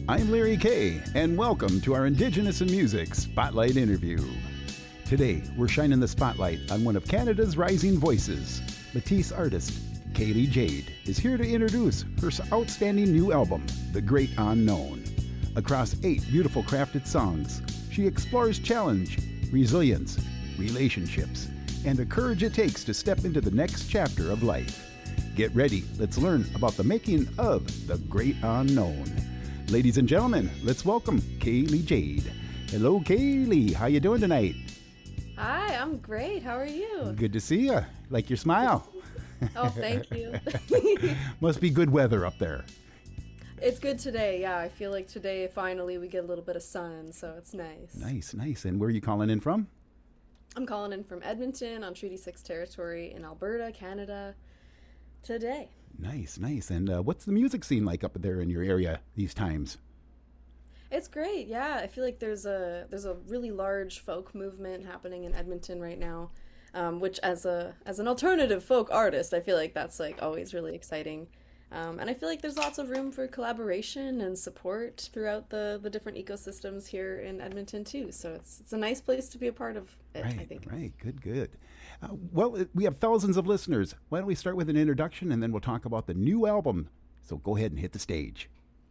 I'm Larry Kay, and welcome to our Indigenous in Music Spotlight interview. Today, we're shining the spotlight on one of Canada's rising voices. Métis artist Kaylee Jade is here to introduce her outstanding new album, The Great Unknown. Across 8 beautiful crafted songs, she explores challenge, resilience, relationships, and the courage it takes to step into the next chapter of life. Get ready, let's learn about the making of The Great Unknown. Ladies and gentlemen, let's welcome Kaylee Jade. Hello, Kaylee. How you doing tonight? Hi, I'm great. How are you? Good to see you. Like your smile. Oh, thank you. Must be good weather up there. It's good today. Yeah, I feel like today finally we get a little bit of sun, so it's nice. Nice. And where are you calling in from? I'm calling in from Edmonton on Treaty 6 territory in Alberta, Canada, today. Nice. And what's the music scene like up there in your area these times? It's great. Yeah, I feel like there's a really large folk movement happening in Edmonton right now, which as an alternative folk artist, I feel like that's like always really exciting. And I feel like there's lots of room for collaboration and support throughout the different ecosystems here in Edmonton too. So it's a nice place to be a part of it, Right, I think. right. Good. We have thousands of listeners. Why don't we start with an introduction and then we'll talk about the new album. So go ahead and hit the stage.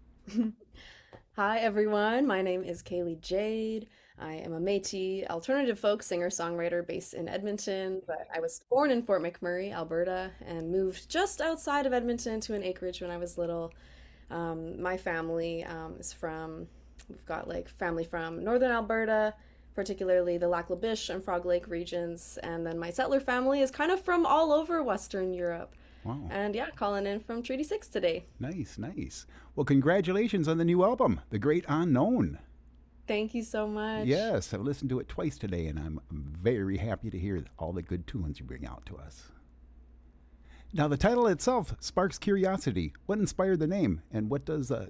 Hi everyone, my name is Kaylee Jade. I am a Métis alternative folk singer-songwriter based in Edmonton, but I was born in Fort McMurray, Alberta, and moved just outside of Edmonton to an acreage when I was little. My family we've got like family from northern Alberta, particularly the Lac La Biche and Frog Lake regions, and then my settler family is kind of from all over Western Europe. Wow. And yeah, calling in from Treaty 6 today. Nice. Well, congratulations on the new album, The Great Unknown. Thank you so much. Yes, I've listened to it twice today, and I'm very happy to hear all the good tunes you bring out to us. Now, the title itself sparks curiosity. What inspired the name, and what does